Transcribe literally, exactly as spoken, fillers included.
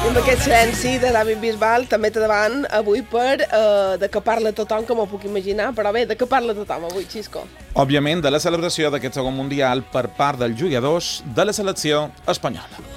I amb aquest silenci de David Bisbal també te davant avui per eh, de què parla tothom, que m'ho puc imaginar, però bé, de què parla tothom avui, Xisco? Òbviament, de la celebració d'aquest segon mundial per part dels jugadors de la selecció espanyola.